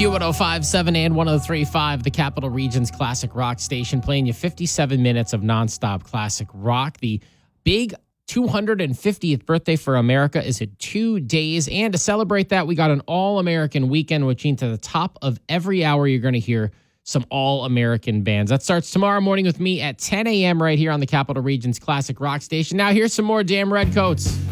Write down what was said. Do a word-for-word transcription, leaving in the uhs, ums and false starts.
Q one oh five point seven and one oh three point five, the Capital Region's classic rock station, playing you fifty-seven minutes of nonstop classic rock. The big two hundred fiftieth birthday for America is in two days. And to celebrate that, we got an all-American weekend, which means at the top of every hour, you're going to hear some all-American bands. That starts tomorrow morning with me at ten a.m. right here on the Capital Region's classic rock station. Now, here's some more Damn Redcoats.